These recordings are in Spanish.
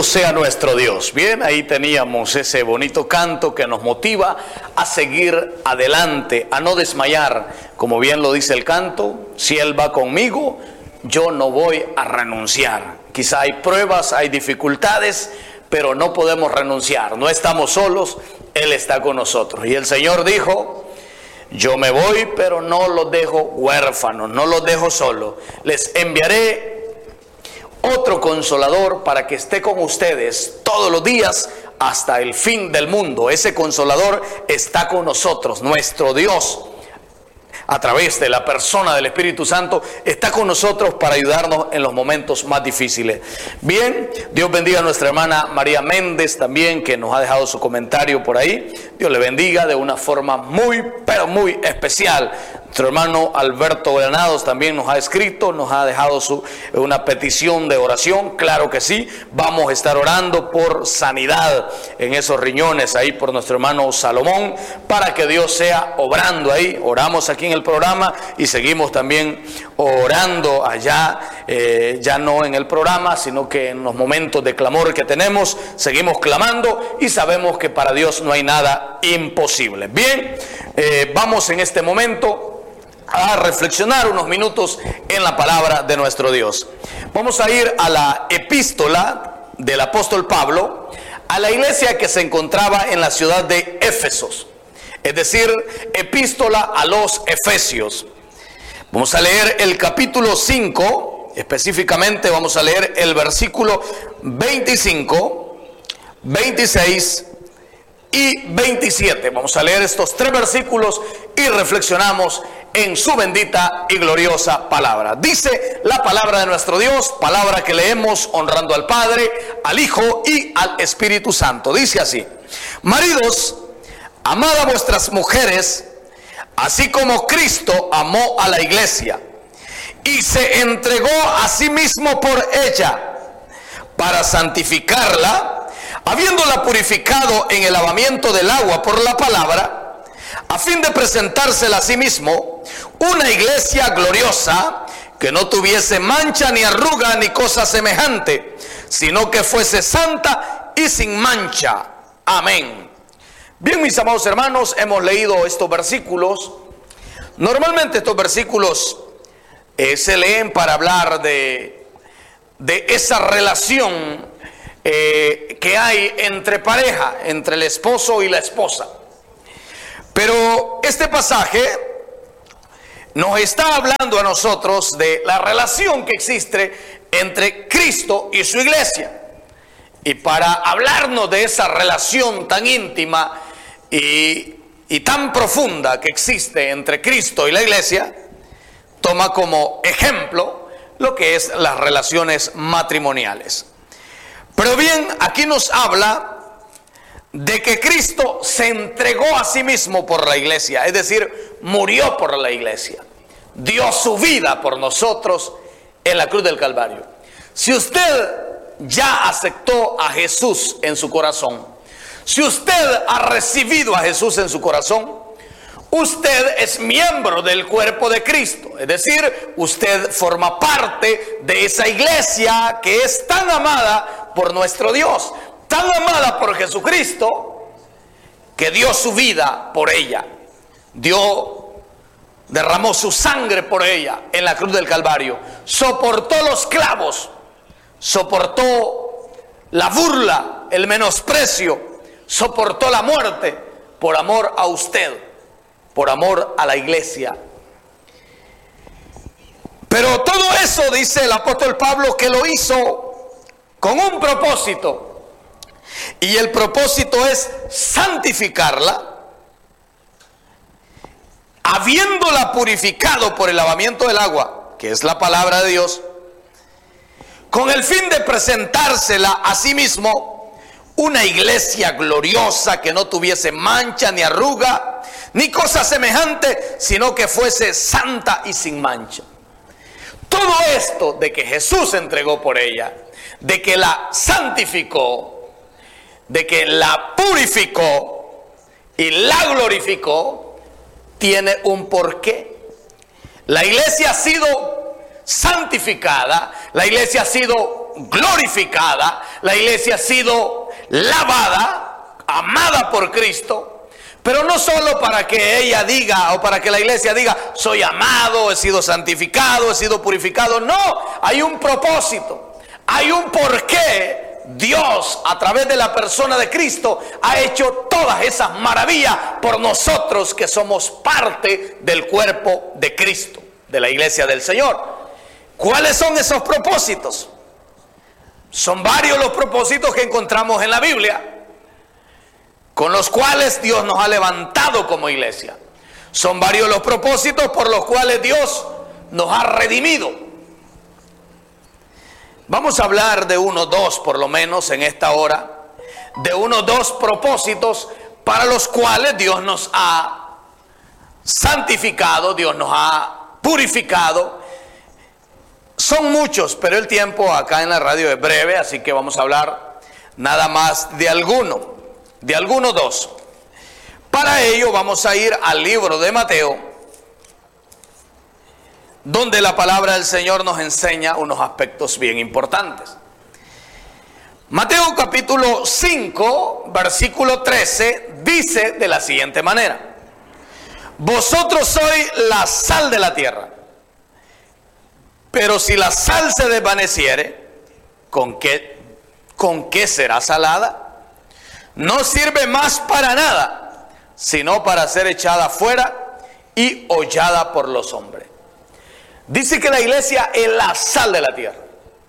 sea nuestro Dios. Bien, ahí teníamos ese bonito canto que nos motiva a seguir adelante, a no desmayar. Como bien lo dice el canto, si Él va conmigo, yo no voy a renunciar. Quizá hay pruebas, hay dificultades, pero no podemos renunciar. No estamos solos, Él está con nosotros. Y el Señor dijo: yo me voy, pero no los dejo huérfanos, no los dejo solos. Les enviaré otro consolador para que esté con ustedes todos los días hasta el fin del mundo. Ese consolador está con nosotros. Nuestro Dios, a través de la persona del Espíritu Santo, está con nosotros para ayudarnos en los momentos más difíciles. Bien, Dios bendiga a nuestra hermana María Méndez también, que nos ha dejado su comentario por ahí. Dios le bendiga de una forma muy, pero muy especial. Nuestro hermano Alberto Granados también nos ha escrito, nos ha dejado una petición de oración. Claro que sí, vamos a estar orando por sanidad en esos riñones ahí por nuestro hermano Salomón, para que Dios sea obrando ahí. Oramos aquí en el programa y seguimos también orando allá, ya no en el programa, sino que en los momentos de clamor que tenemos, seguimos clamando y sabemos que para Dios no hay nada imposible. Bien, vamos en este momento a reflexionar unos minutos en la palabra de nuestro Dios. Vamos a ir a la epístola del apóstol Pablo a la iglesia que se encontraba en la ciudad de Éfesos, es decir, epístola a los Efesios. Vamos a leer el capítulo 5, específicamente vamos a leer el versículo 25, 26 y 27. Vamos a leer estos tres versículos y reflexionamos en su bendita y gloriosa palabra. Dice la palabra de nuestro Dios, palabra que leemos honrando al Padre, al Hijo y al Espíritu Santo. Dice así: maridos, amad a vuestras mujeres, así como Cristo amó a la iglesia y se entregó a sí mismo por ella, para santificarla, habiéndola purificado en el lavamiento del agua por la palabra, a fin de presentársela a sí mismo una iglesia gloriosa, que no tuviese mancha ni arruga ni cosa semejante, sino que fuese santa y sin mancha. Amén. Bien, mis amados hermanos, hemos leído estos versículos. Normalmente estos versículos se leen para hablar de esa relación que hay entre pareja, entre el esposo y la esposa. Pero este pasaje nos está hablando a nosotros de la relación que existe entre Cristo y su iglesia. Y para hablarnos de esa relación tan íntima y tan profunda que existe entre Cristo y la iglesia, toma como ejemplo lo que es las relaciones matrimoniales. Pero bien, aquí nos habla de que Cristo se entregó a sí mismo por la iglesia, es decir, murió por la iglesia, dio su vida por nosotros en la cruz del Calvario. Si usted ya aceptó a Jesús en su corazón, si usted ha recibido a Jesús en su corazón, usted es miembro del cuerpo de Cristo, es decir, usted forma parte de esa iglesia que es tan amada por nuestro Dios, tan amada por Jesucristo, que dio su vida por ella, derramó su sangre por ella en la cruz del Calvario, soportó los clavos, soportó la burla, el menosprecio, soportó la muerte por amor a usted, por amor a la iglesia. Pero todo eso, dice el apóstol Pablo, que lo hizo con un propósito. Y el propósito es santificarla, habiéndola purificado por el lavamiento del agua, que es la palabra de Dios, con el fin de presentársela a sí mismo una iglesia gloriosa, que no tuviese mancha ni arruga ni cosa semejante, sino que fuese santa y sin mancha. Todo esto de que Jesús se entregó por ella, de que la santificó, de que la purificó y la glorificó, tiene un porqué. La iglesia ha sido santificada, la iglesia ha sido glorificada, la iglesia ha sido lavada, amada por Cristo, pero no solo para que ella diga o para que la iglesia diga, soy amado, he sido santificado, he sido purificado. No, hay un propósito, hay un porqué. Dios, a través de la persona de Cristo, ha hecho todas esas maravillas por nosotros que somos parte del cuerpo de Cristo, de la iglesia del Señor. ¿Cuáles son esos propósitos? Son varios los propósitos que encontramos en la Biblia, con los cuales Dios nos ha levantado como iglesia. Son varios los propósitos por los cuales Dios nos ha redimido. Vamos a hablar de uno o dos, por lo menos en esta hora, de uno o dos propósitos para los cuales Dios nos ha santificado, Dios nos ha purificado. Son muchos, pero el tiempo acá en la radio es breve, así que vamos a hablar nada más de alguno dos. Para ello vamos a ir al libro de Mateo, donde la palabra del Señor nos enseña unos aspectos bien importantes. Mateo capítulo 5, versículo 13, dice de la siguiente manera: vosotros sois la sal de la tierra, pero si la sal se desvaneciere, ¿con qué será salada? No sirve más para nada, sino para ser echada fuera y hollada por los hombres. Dice que la iglesia es la sal de la tierra.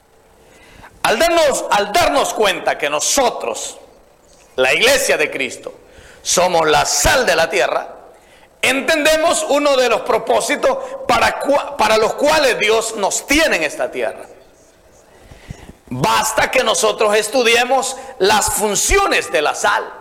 Al darnos cuenta que nosotros, la iglesia de Cristo, somos la sal de la tierra, entendemos uno de los propósitos para los cuales Dios nos tiene en esta tierra. Basta que nosotros estudiemos las funciones de la sal.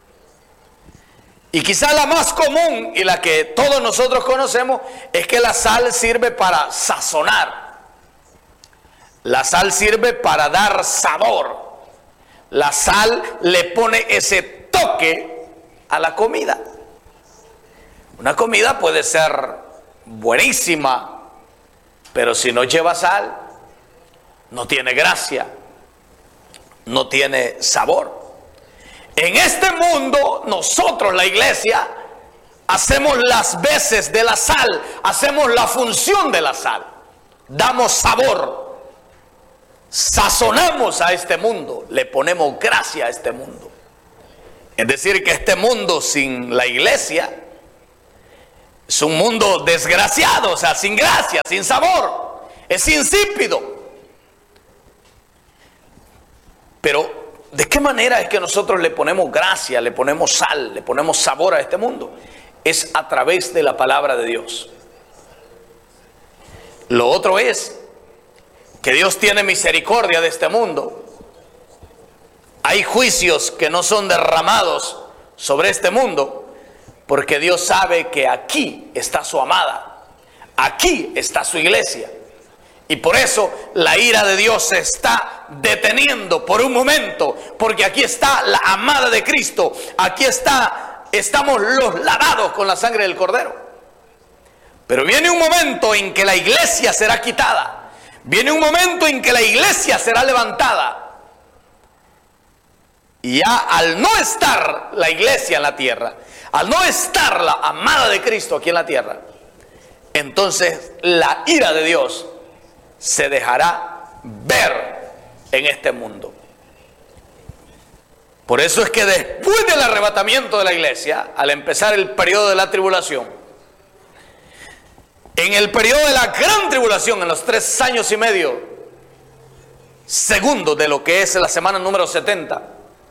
Y quizá la más común y la que todos nosotros conocemos es que la sal sirve para sazonar. La sal sirve para dar sabor. La sal le pone ese toque a la comida. Una comida puede ser buenísima, pero si no lleva sal, no tiene gracia, no tiene sabor. En este mundo, nosotros, la iglesia, hacemos las veces de la sal, hacemos la función de la sal, damos sabor, sazonamos a este mundo, le ponemos gracia a este mundo. Es decir, que este mundo sin la iglesia es un mundo desgraciado, o sea, sin gracia, sin sabor, es insípido. Pero ¿de qué manera es que nosotros le ponemos gracia, le ponemos sal, le ponemos sabor a este mundo? Es a través de la palabra de Dios. Lo otro es que Dios tiene misericordia de este mundo. Hay juicios que no son derramados sobre este mundo, porque Dios sabe que aquí está su amada, aquí está su iglesia. Y por eso la ira de Dios se está deteniendo por un momento, porque aquí está la amada de Cristo, aquí estamos los lavados con la sangre del Cordero. Pero viene un momento en que la iglesia será quitada, viene un momento en que la iglesia será levantada. Y ya al no estar la iglesia en la tierra, al no estar la amada de Cristo aquí en la tierra, entonces la ira de Dios se dejará ver en este mundo. Por eso es que después del arrebatamiento de la iglesia, al empezar el periodo de la tribulación, en el periodo de la gran tribulación, en los 3 años y medio segundos de lo que es la semana número 70,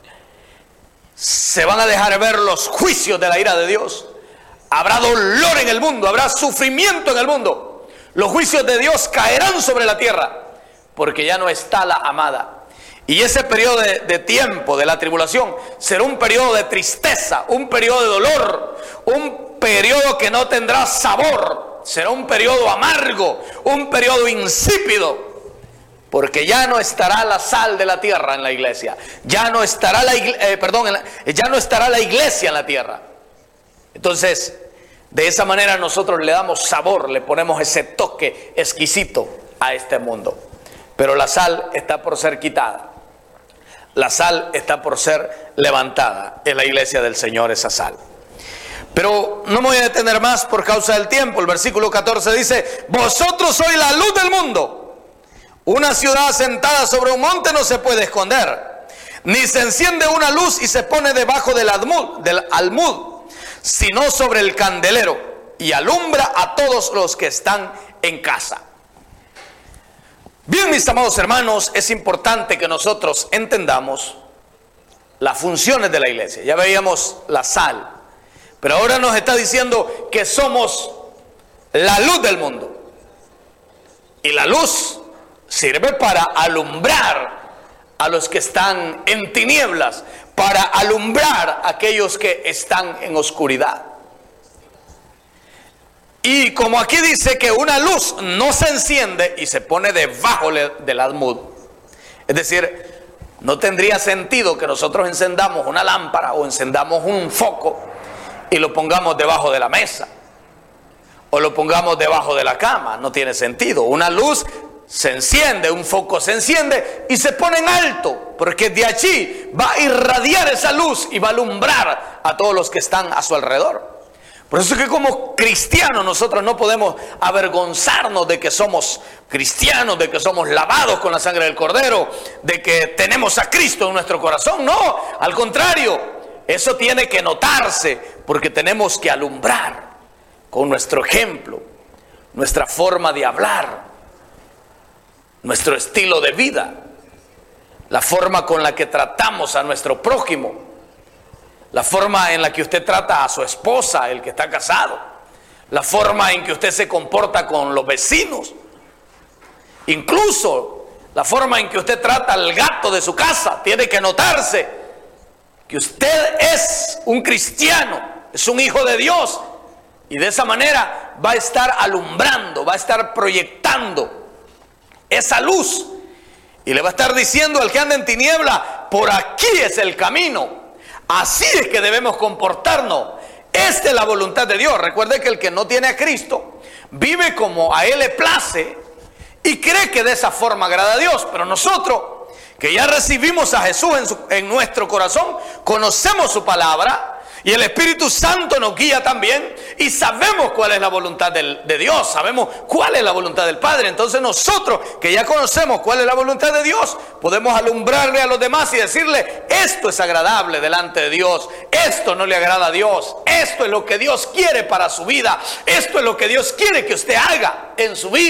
se van a dejar ver los juicios de la ira de Dios. Habrá dolor en el mundo, habrá sufrimiento en el mundo. Los juicios de Dios caerán sobre la tierra, porque ya no está la amada. Y ese periodo de tiempo de la tribulación será un periodo de tristeza, un periodo de dolor, un periodo que no tendrá sabor, será un periodo amargo, un periodo insípido, porque ya no estará la sal de la tierra en la iglesia, ya no estará ya no estará la iglesia en la tierra. Entonces, de esa manera nosotros le damos sabor, le ponemos ese toque exquisito a este mundo. pero la sal está por ser quitada. La sal está por ser levantada. En la iglesia del Señor esa sal. Pero no me voy a detener más por causa del tiempo. El versículo 14 dice: vosotros sois la luz del mundo. Una ciudad asentada sobre un monte no se puede esconder, ni se enciende una luz y se pone debajo del almud, sino sobre el candelero, y alumbra a todos los que están en casa. Bien, mis amados hermanos, es importante que nosotros entendamos las funciones de la iglesia. Ya veíamos la sal, pero ahora nos está diciendo que somos la luz del mundo. Y la luz sirve para alumbrar a los que están en tinieblas, para alumbrar a aquellos que están en oscuridad. Y como aquí dice que una luz no se enciende y se pone debajo del almud, es decir, no tendría sentido que nosotros encendamos una lámpara o encendamos un foco y lo pongamos debajo de la mesa o lo pongamos debajo de la cama. No tiene sentido. Una luz se enciende, un foco se enciende y se pone en alto, porque de allí va a irradiar esa luz y va a alumbrar a todos los que están a su alrededor. Por eso es que como cristianos nosotros no podemos avergonzarnos de que somos cristianos, de que somos lavados con la sangre del Cordero, de que tenemos a Cristo en nuestro corazón. No, al contrario, eso tiene que notarse, porque tenemos que alumbrar con nuestro ejemplo, nuestra forma de hablar, nuestro estilo de vida, la forma con la que tratamos a nuestro prójimo, la forma en la que usted trata a su esposa, el que está casado, la forma en que usted se comporta con los vecinos, incluso la forma en que usted trata al gato de su casa. Tiene que notarse que usted es un cristiano, es un hijo de Dios, y de esa manera va a estar alumbrando, va a estar proyectando esa luz, y le va a estar diciendo al que anda en tiniebla: por aquí es el camino. Así es que debemos comportarnos. Esta es la voluntad de Dios. Recuerde que el que no tiene a Cristo vive como a Él le place y cree que de esa forma agrada a Dios. Pero nosotros, que ya recibimos a Jesús en nuestro corazón, conocemos su palabra, y el Espíritu Santo nos guía también, y sabemos cuál es la voluntad de Dios, sabemos cuál es la voluntad del Padre. Entonces nosotros, que ya conocemos cuál es la voluntad de Dios, podemos alumbrarle a los demás y decirle: esto es agradable delante de Dios, esto no le agrada a Dios, esto es lo que Dios quiere para su vida, esto es lo que Dios quiere que usted haga en su vida.